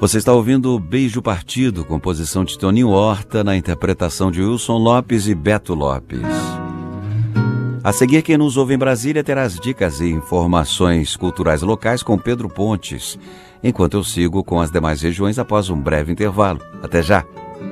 Você está ouvindo Beijo Partido, composição de Toninho Horta, na interpretação de Wilson Lopes e Beto Lopes. A seguir, quem nos ouve em Brasília terá as dicas e informações culturais locais com Pedro Pontes, enquanto eu sigo com as demais regiões após um breve intervalo. Até já!